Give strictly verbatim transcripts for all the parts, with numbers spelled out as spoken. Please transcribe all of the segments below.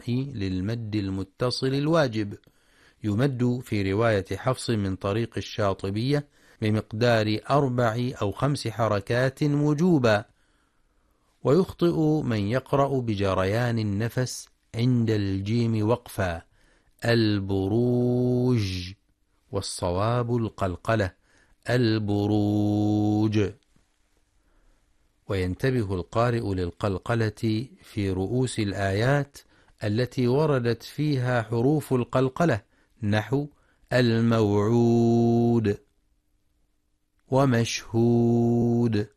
الراء للمد المتصل الواجب، يمد في رواية حفص من طريق الشاطبية بمقدار أربع أو خمس حركات وجوبا. ويخطئ من يقرأ بجريان النفس عند الجيم وقفا البروج، والصواب القلقلة البروج. وينتبه القارئ للقلقلة في رؤوس الآيات التي وردت فيها حروف القلقلة، نحو الموعود ومشهود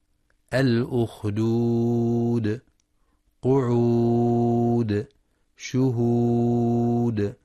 الأخدود قعود شهود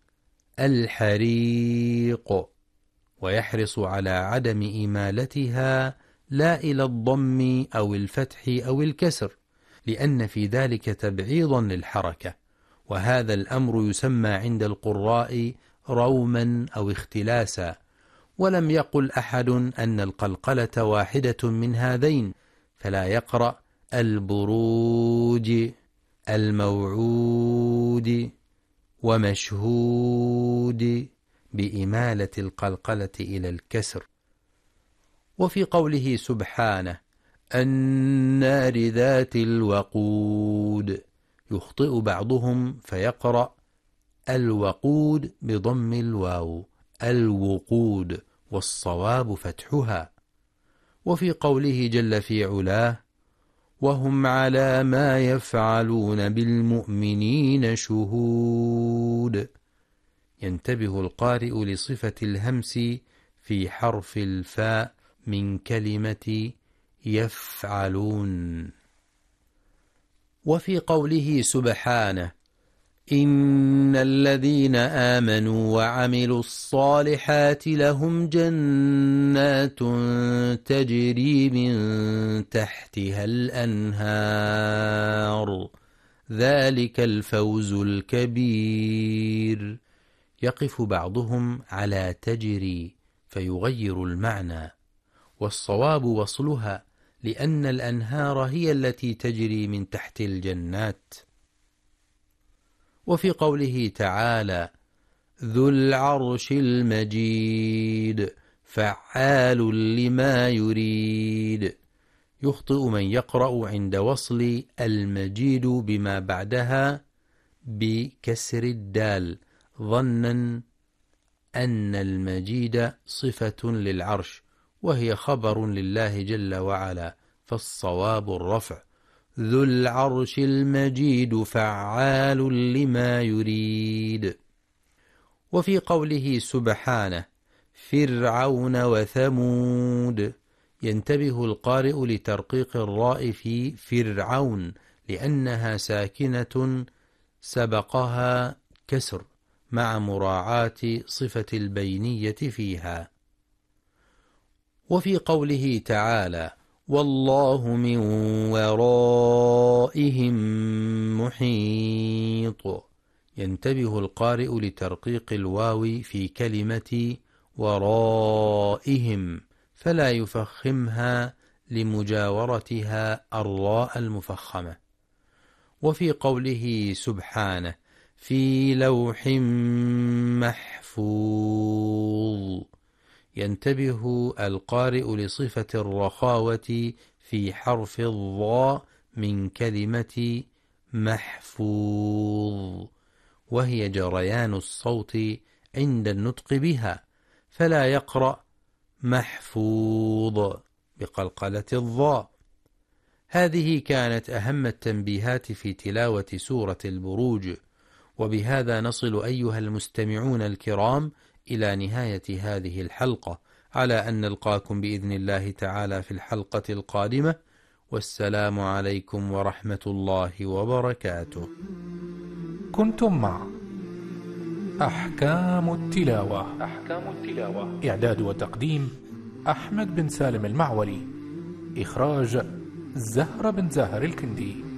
الحريق، ويحرص على عدم إمالتها لا إلى الضم أو الفتح أو الكسر، لأن في ذلك تبعيضا للحركة، وهذا الأمر يسمى عند القراء روما أو اختلاسا. ولم يقل أحد أن القلقلة واحدة من هذين، فلا يقرأ البروج الموعود ومشهود بإمالة القلقلة إلى الكسر. وفي قوله سبحانه النار ذات الوقود، يخطئ بعضهم فيقرأ الوقود بضم الواو الوقود، والصواب فتحها. وفي قوله جل في علاه وهم على ما يفعلون بالمؤمنين شهود، ينتبه القارئ لصفة الهمس في حرف الفاء من كلمة يفعلون. وفي قوله سبحانه إن الذين آمنوا وعملوا الصالحات لهم جنات تجري من تحتها الأنهار ذلك الفوز الكبير، يقف بعضهم على تجري فيغير المعنى، والصواب وصلها، لأن الأنهار هي التي تجري من تحت الجنات. وفي قوله تعالى ذو العرش المجيد فعال لما يريد، يخطئ من يقرأ عند وصل المجيد بما بعدها بكسر الدال ظنا أن المجيد صفة للعرش وهي خبر لله جل وعلا، فالصواب الرفع ذو العرش المجيد فعال لما يريد. وفي قوله سبحانه فرعون وثمود، ينتبه القارئ لترقيق الراء في فرعون لأنها ساكنة سبقها كسر مع مراعاة صفة البينية فيها. وفي قوله تعالى والله من ورائهم محيط، ينتبه القارئ لترقيق الواو في كلمة ورائهم فلا يفخمها لمجاورتها الراء المفخمة. وفي قوله سبحانه في لوح محفوظ، ينتبه القارئ لصفة الرخاوة في حرف الضاء من كلمة محفوظ، وهي جريان الصوت عند النطق بها، فلا يقرأ محفوظ بقلقلة الضاء. هذه كانت أهم التنبيهات في تلاوة سورة البروج، وبهذا نصل أيها المستمعون الكرام إلى نهاية هذه الحلقة، على أن نلقاكم بإذن الله تعالى في الحلقة القادمة، والسلام عليكم ورحمة الله وبركاته. كنتم مع أحكام التلاوة. أحكام التلاوة إعداد وتقديم أحمد بن سالم المعولي، إخراج زهرة بن زاهر الكندي.